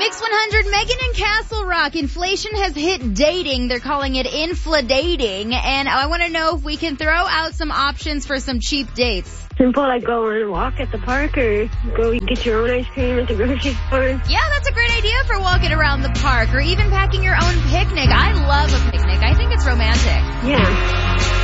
Mix 100, Megan and Castle Rock. Inflation has hit dating. They're calling it infladating. And I want to know if we can throw out some options for some cheap dates. Simple, like go on a walk at the park or go get your own ice cream at the grocery store. Yeah, that's a great idea for walking around the park or even packing your own picnic. I love a picnic. I think it's romantic. Yeah.